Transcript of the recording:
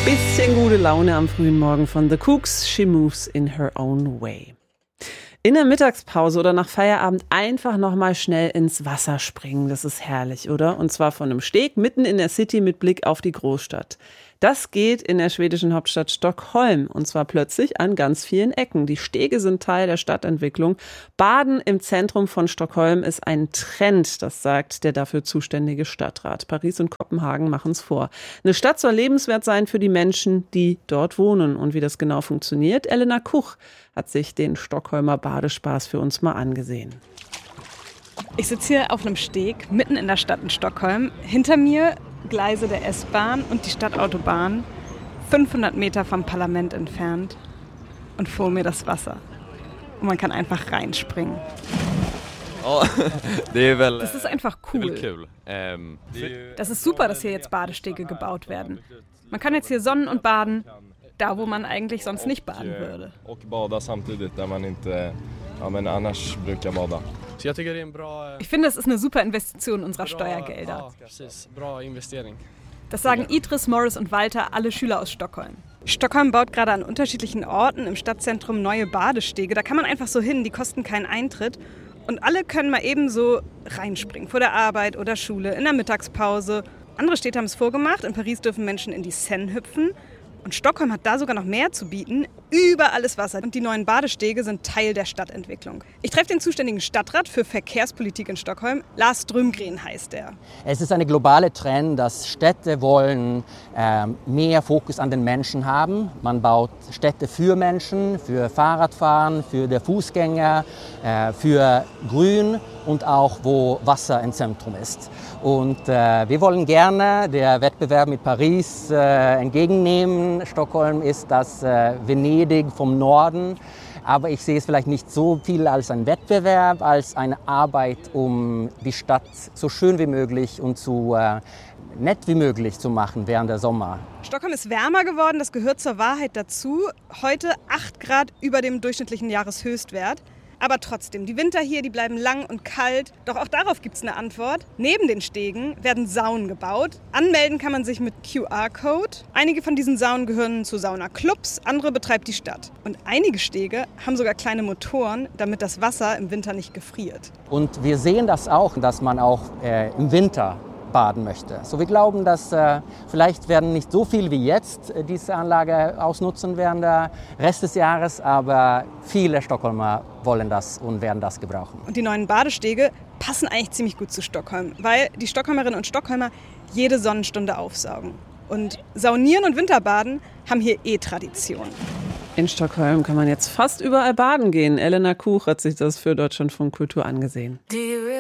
Bisschen gute Laune am frühen Morgen von The Kooks. She moves in her own way. In der Mittagspause oder nach Feierabend einfach nochmal schnell ins Wasser springen. Das ist herrlich, oder? Und zwar von einem Steg mitten in der City mit Blick auf die Großstadt. Das geht in der schwedischen Hauptstadt Stockholm und zwar plötzlich an ganz vielen Ecken. Die Stege sind Teil der Stadtentwicklung. Baden im Zentrum von Stockholm ist ein Trend, das sagt der dafür zuständige Stadtrat. Paris und Kopenhagen machen es vor. Eine Stadt soll lebenswert sein für die Menschen, die dort wohnen. Und wie das genau funktioniert, Elena Kuch hat sich den Stockholmer Badespaß für uns mal angesehen. Ich sitze hier auf einem Steg mitten in der Stadt in Stockholm. Hinter mir Gleise der S-Bahn und die Stadtautobahn, 500 Meter vom Parlament entfernt und vor mir das Wasser. Und man kann einfach reinspringen. Oh, das ist einfach cool. Das ist super, dass hier jetzt Badestege gebaut werden. Man kann jetzt hier sonnen und baden, da wo man eigentlich sonst nicht baden würde. Ich finde, es ist eine super Investition unserer Steuergelder. Das sagen Idris, Morris und Walter, alle Schüler aus Stockholm. Stockholm baut gerade an unterschiedlichen Orten im Stadtzentrum neue Badestege. Da kann man einfach so hin, die kosten keinen Eintritt. Und alle können mal eben so reinspringen, vor der Arbeit oder Schule, in der Mittagspause. Andere Städte haben es vorgemacht. In Paris dürfen Menschen in die Seine hüpfen. Und Stockholm hat da sogar noch mehr zu bieten. Überall ist Wasser und die neuen Badestege sind Teil der Stadtentwicklung. Ich treffe den zuständigen Stadtrat für Verkehrspolitik in Stockholm. Lars Strömgren heißt er. Es ist eine globale Trend, dass Städte wollen mehr Fokus an den Menschen haben. Man baut Städte für Menschen, für Fahrradfahren, für den Fußgänger, für Grün und auch wo Wasser im Zentrum ist. Und wir wollen gerne den Wettbewerb mit Paris entgegennehmen. Stockholm ist das Venedig vom Norden. Aber ich sehe es vielleicht nicht so viel als einen Wettbewerb, als eine Arbeit, um die Stadt so schön wie möglich und so nett wie möglich zu machen während der Sommer. Stockholm ist wärmer geworden, das gehört zur Wahrheit dazu. Heute 8 Grad über dem durchschnittlichen Jahreshöchstwert. Aber trotzdem, die Winter hier, die bleiben lang und kalt. Doch auch darauf gibt es eine Antwort. Neben den Stegen werden Saunen gebaut. Anmelden kann man sich mit QR-Code. Einige von diesen Saunen gehören zu Saunaclubs, andere betreibt die Stadt. Und einige Stege haben sogar kleine Motoren, damit das Wasser im Winter nicht gefriert. Und wir sehen das auch, dass man auch im Winter baden möchte. So, wir glauben, dass vielleicht werden nicht so viel wie jetzt diese Anlage ausnutzen während der Rest des Jahres, aber viele Stockholmer wollen das und werden das gebrauchen. Und die neuen Badestege passen eigentlich ziemlich gut zu Stockholm, weil die Stockholmerinnen und Stockholmer jede Sonnenstunde aufsaugen. Und Saunieren und Winterbaden haben hier Tradition. In Stockholm kann man jetzt fast überall baden gehen. Elena Kuch hat sich das für Deutschlandfunk Kultur angesehen. Do you